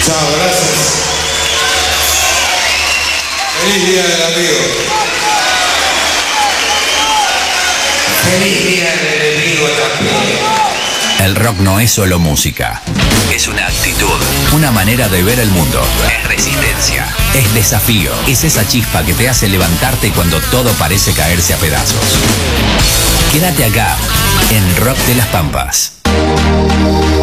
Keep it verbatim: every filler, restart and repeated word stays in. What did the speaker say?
Chao, gracias. Feliz Día del Amigo. Feliz Día del Enemigo también. El rock no es solo música. Es una actitud, una manera de ver el mundo. Es resistencia, es desafío. Es esa chispa que te hace levantarte cuando todo parece caerse a pedazos. Quédate acá, en Rock de las Pampas.